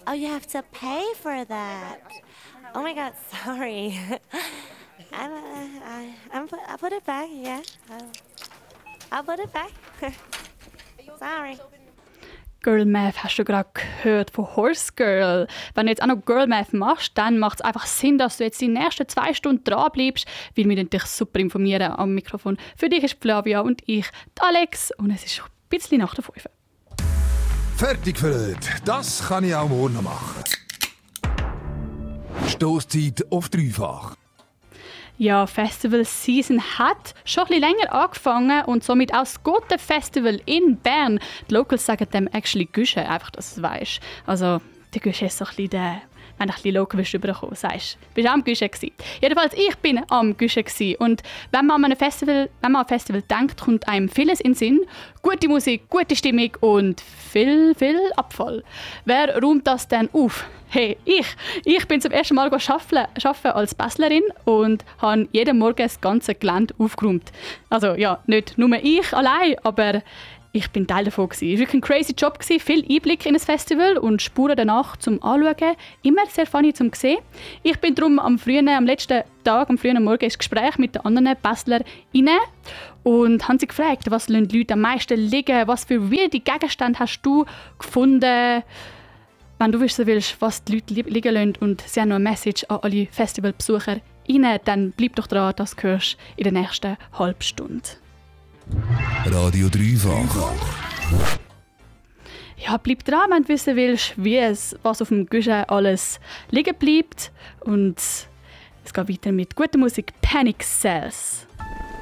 Oh, you have to pay for that. Oh my God, sorry. I'll put it back, yeah. I'll put it back. Sorry. Girl Math hast du gerade gehört von Horse Girl. Wenn du jetzt auch noch Girl Math machst, dann macht es einfach Sinn, dass du jetzt die nächsten 2 Stunden dran bleibst, weil wir dich super informieren am Mikrofon. Für dich ist Flavia und ich, die Alex, und es ist ein bisschen nach der 5. Fertig für heute. Das kann ich auch morgen noch machen. Stoßzeit auf 3-fach. Ja, Festival Season hat schon ein bisschen länger angefangen und somit auch das Gute Festival in Bern. Die Locals sagen dem actually Güsche, einfach, dass du es weisst. Also, der Güsche ist so ein bisschen der, wenn du ein bisschen local rüberkommen sagst. Bist du am Güsche gewesen? Jedenfalls, ich bin am Güsche gewesen. Und wenn man an ein Festival denkt, kommt einem vieles in den Sinn. Gute Musik, gute Stimmung und viel Abfall. Wer räumt das denn auf? Hey, ich bin zum ersten Mal arbeiten als Bässlerin und habe jeden Morgen das ganze Gelände aufgeräumt. Also ja, nicht nur ich allein, aber ich bin Teil davon. Es war wirklich ein crazy Job, viel Einblick in das Festival und Spuren danach zum Anschauen. Immer sehr funny zum sehen. Ich bin darum am letzten Tag, am frühen Morgen, ins Gespräch mit den anderen Bässlerinnen und haben sie gefragt, was lassen die Leute am meisten liegen, was für weirde Gegenstände hast du gefunden. Wenn du wissen willst, was die Leute liegen lassen und sie haben noch eine Message an alle Festivalbesucher rein, dann bleib doch dran, das hörst du in der nächsten halben Stunde. Radio 3-fach. Ja, bleib dran, wenn du wissen willst, was auf dem Guschen alles liegen bleibt. Und es geht weiter mit guter Musik, Panic Cells.